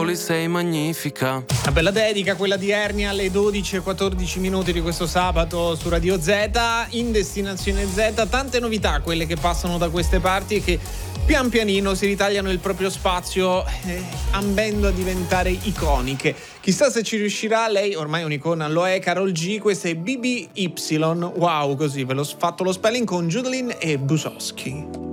Sei magnifica. Una bella dedica quella di Ernia alle 12:14 di questo sabato su Radio Z. In Destinazione Z tante novità, quelle che passano da queste parti e che pian pianino si ritagliano il proprio spazio, ambendo a diventare iconiche. Chissà se ci riuscirà. Lei ormai un'icona lo è, Karol G. Questa è BBY. Wow, così ve l'ho fatto lo spelling con Judelin e Busowski.